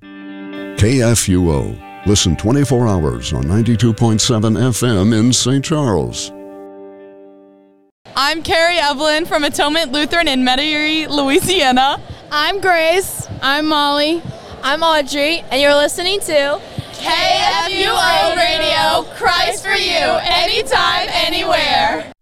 KFUO. Listen 24 hours on 92.7 FM in St. Charles. I'm Carrie Evelyn from Atonement Lutheran in Metairie, Louisiana. I'm Grace. I'm Molly. I'm Audrey, and you're listening to KFUO Radio, Christ for you, anytime, anywhere.